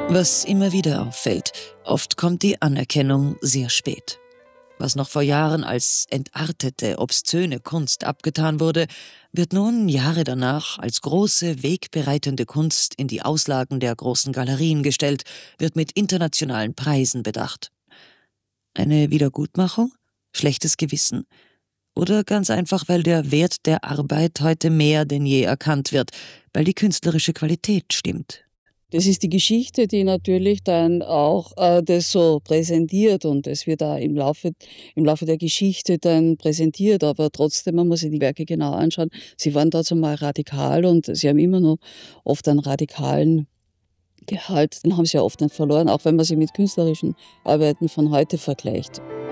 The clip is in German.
Was immer wieder auffällt, oft kommt die Anerkennung sehr spät. Was noch vor Jahren als entartete, obszöne Kunst abgetan wurde, wird nun Jahre danach als große, wegbereitende Kunst in die Auslagen der großen Galerien gestellt, wird mit internationalen Preisen bedacht. Eine Wiedergutmachung? Schlechtes Gewissen? Oder ganz einfach, weil der Wert der Arbeit heute mehr denn je erkannt wird, weil die künstlerische Qualität stimmt? Das ist die Geschichte, die natürlich dann auch, das so präsentiert, und es wird da im Laufe der Geschichte dann präsentiert, aber trotzdem, man muss sich die Werke genau anschauen. Sie waren dazu mal radikal und sie haben immer noch oft einen radikalen Gehalt. Den haben sie ja oft nicht verloren, auch wenn man sie mit künstlerischen Arbeiten von heute vergleicht.